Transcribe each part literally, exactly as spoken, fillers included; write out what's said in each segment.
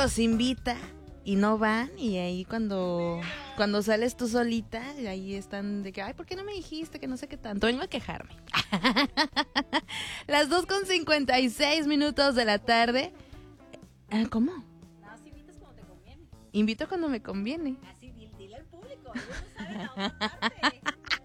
los invita y no van, y ahí cuando cuando sales tú solita, ahí están de que, ay, ¿por qué no me dijiste? Que no sé qué tanto, vengo a quejarme. Las dos con cincuenta y seis minutos de la tarde. ¿Cómo? No, si invitas cuando te conviene. Invito cuando me conviene. Así, dile, dile al público, ellos no saben la otra parte.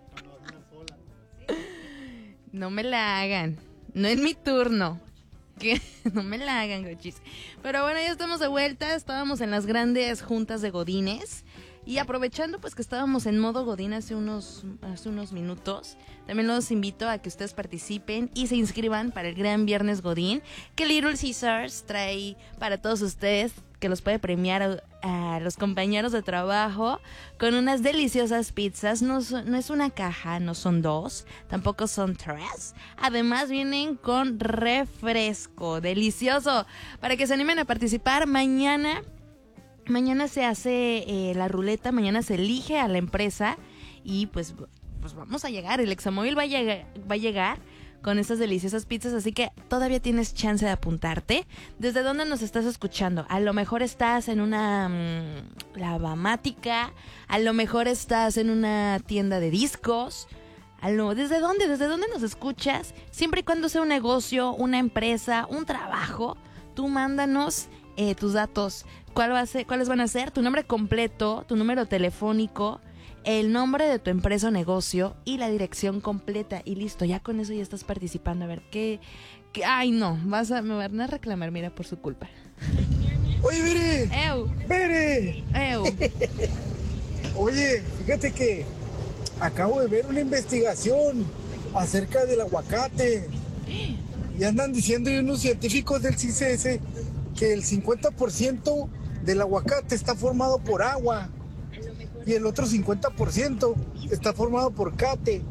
No me la hagan, no es mi turno. Que no me la hagan, gochis. Pero bueno, ya estamos de vuelta. Estábamos en las grandes juntas de godines. Y aprovechando pues que estábamos en modo godín hace unos, hace unos minutos, también los invito a que ustedes participen y se inscriban para el gran viernes godín que Little Caesars trae para todos ustedes, que los puede premiar a, a los compañeros de trabajo con unas deliciosas pizzas. No, son, no es una caja, no son dos, tampoco son tres. Además vienen con refresco delicioso para que se animen a participar. Mañana, mañana se hace eh, la ruleta, mañana se elige a la empresa y pues, pues vamos a llegar. El Examóvil va a llegar, va a llegar con estas deliciosas pizzas, así que todavía tienes chance de apuntarte. ¿Desde dónde nos estás escuchando? A lo mejor estás en una mmm, lavamática, a lo mejor estás en una tienda de discos. A lo, ¿Desde dónde? ¿Desde dónde nos escuchas? Siempre y cuando sea un negocio, una empresa, un trabajo, tú mándanos eh, tus datos. ¿Cuál va a ser, ¿Cuáles van a ser? Tu nombre completo, tu número telefónico, el nombre de tu empresa o negocio y la dirección completa, y listo, ya con eso ya estás participando. A ver, ¿qué? qué ay, no, vas a, me van a reclamar, mira, por su culpa. Oye, Bere. ¡Ew! ¡Bere! ¡Ew! Oye, fíjate que acabo de ver una investigación acerca del aguacate y andan diciendo unos científicos del C I C S que el cincuenta por ciento del aguacate está formado por agua y el otro cincuenta por ciento está formado por cate.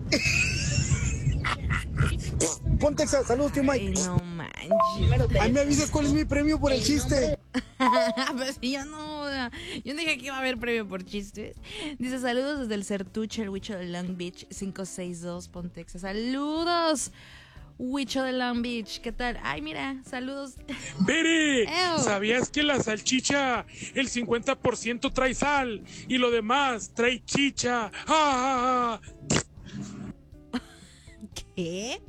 Ponte esa, saludos, tío Mike. Ay, no manches. Ahí me avisas cuál es mi premio por el chiste. Pues yo no, yo no dije que iba a haber premio por chistes. Dice, saludos desde el Certuche, el Huicho de Long Beach, cinco seis dos, Pontexa. Saludos, Huicho de Long Beach, ¿qué tal? Ay, mira, saludos. Bere, Ew. ¿sabías que la salchicha, el cincuenta por ciento trae sal y lo demás trae chicha? ¡Ah! ¿Qué?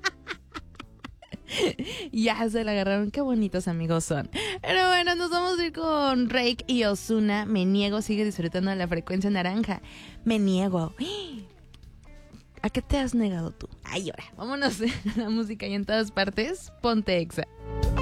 Ya se la agarraron, qué bonitos amigos son. Pero bueno, nos vamos a ir con Rake y Ozuna. Me niego, sigue disfrutando de la frecuencia naranja. Me niego. ¿A qué te has negado tú? Ay, ahora, vámonos a la música y en todas partes, ponte Exa.